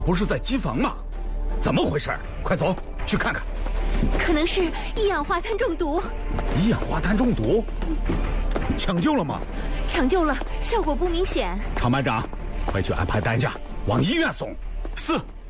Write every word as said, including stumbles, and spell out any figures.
不是在机房吗？怎么回事？快走去看看。 可能是一氧化碳中毒。 一氧化碳中毒？抢救了吗？ 抢救了，效果不明显。 常班长，快去安排担架往医院送。 是。